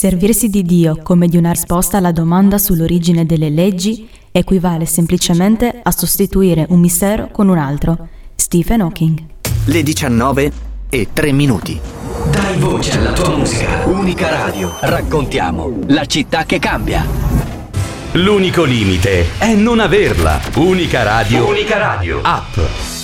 Servirsi di Dio come di una risposta alla domanda sull'origine delle leggi equivale semplicemente a sostituire un mistero con un altro. Stephen Hawking. Le 19:03. Dai voce alla tua musica. Unica Radio. Raccontiamo la città che cambia. L'unico limite è non averla. Unica Radio. Unica Radio. App.